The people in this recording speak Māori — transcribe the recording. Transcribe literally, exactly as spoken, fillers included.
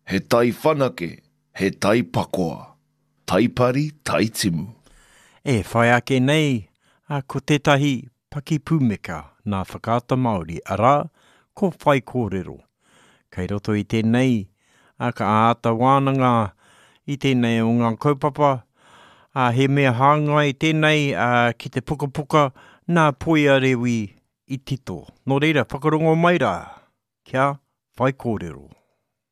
he tai whanake, he tai pakoa. Taipari, tai timu. E whai ake nei, a ko tētahi paki pūmeka nā whakaata Māori, arā, ko whai kōrero. Kei roto i tēnei, a ka āta wānanga i tēnei o ngā kaupapa, a he mea hāngai tēnei a ki te puka puka, nā poia rewi i tito. Nō reira, whakarongo mai rā, kia whai kōrero.